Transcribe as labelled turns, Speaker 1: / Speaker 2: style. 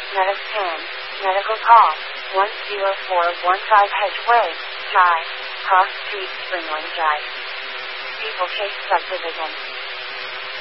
Speaker 1: Mediscan, medical call, 10415 Hedgeway, Drive, Cross Street, Springland Drive. People Case Subdivision.